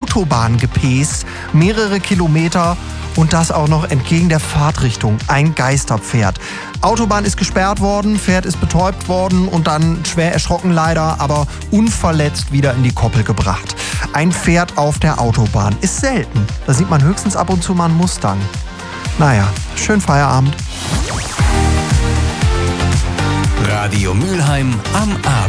Autobahn gepäst, mehrere Kilometer und das auch noch entgegen der Fahrtrichtung. Ein Geisterpferd. Autobahn ist gesperrt worden, Pferd ist betäubt worden und dann schwer erschrocken leider, aber unverletzt wieder in die Koppel gebracht. Ein Pferd auf der Autobahn ist selten. Da sieht man höchstens ab und zu mal einen Mustang. Naja, schönen Feierabend. Radio Mülheim am Abend.